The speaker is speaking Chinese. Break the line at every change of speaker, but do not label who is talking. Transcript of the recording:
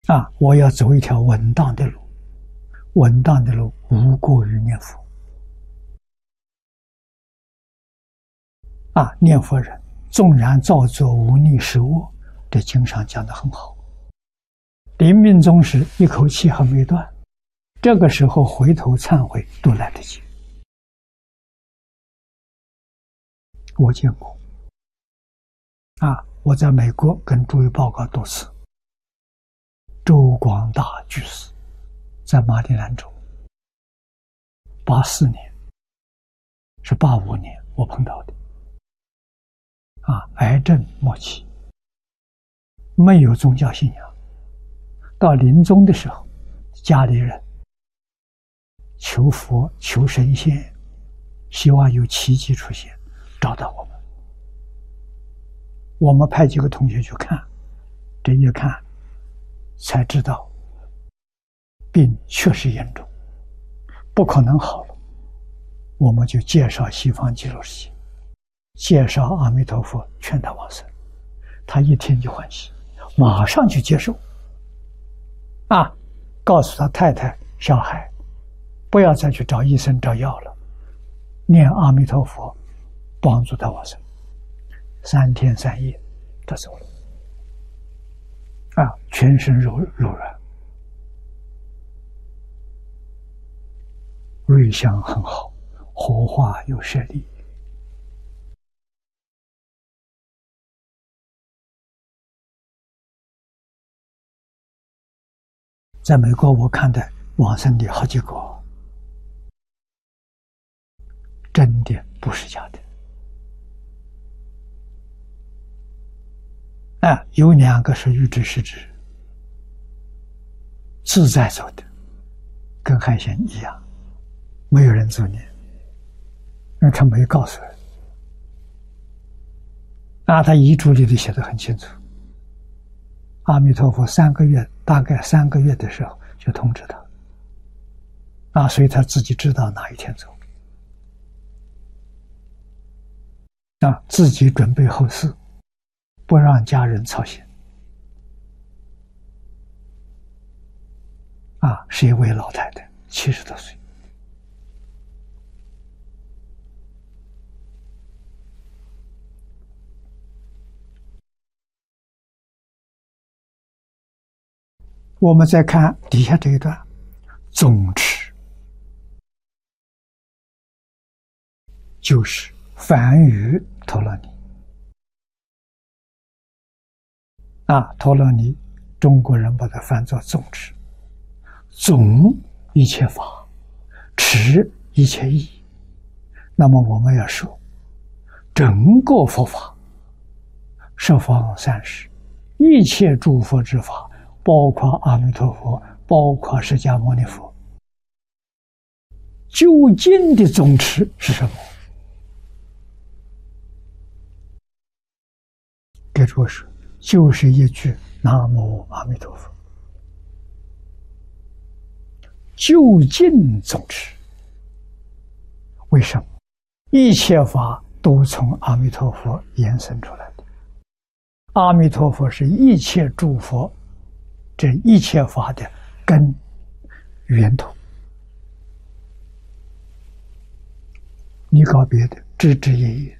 我要走一条稳当的路，稳当的路无过于念佛。念佛人纵然造作无逆十恶，这经上讲得很好。临命终时一口气还没断，这个时候回头忏悔都来得及。我见过。我在美国跟诸位报告多次，周广大居士在马里兰州84年，是85年我碰到的。癌症末期，没有宗教信仰，到临终的时候，家里人求佛求神仙，希望有奇迹出现，找到我们。我们派几个同学去看，这一看才知道病确实严重，不可能好了。我们就介绍西方极乐世界，介绍阿弥陀佛，劝他往生。他一听就欢喜，马上去接受。告诉他太太小孩，不要再去找医生找药了，念阿弥陀佛，帮助他往生。3天3夜他走了。全身柔软，瑞相很好，活化有舍利。在美国我看的往生的好几个，真的不是假的。有2个是预知实知，自在走的，跟海鲜一样，没有人助念，因为他没告诉人。他遗嘱里头写得很清楚，阿弥陀佛大概3个月的时候就通知他，所以他自己知道哪一天走，自己准备后事，不让家人操心。是一位老太太，70多岁。我们再看底下这一段，总持就是梵语陀罗尼。陀罗尼中国人把它翻作总持，总一切法，持一切义。那么我们要说，整个佛法十方三世，一切诸佛之法，包括阿弥陀佛，包括释迦牟尼佛，究竟的总持是什么？给诸位说，就是一句南无阿弥陀佛。究竟总持，为什么？一切法都从阿弥陀佛延伸出来的。阿弥陀佛是一切诸佛这一切法的根源头。你搞别的，枝枝叶叶，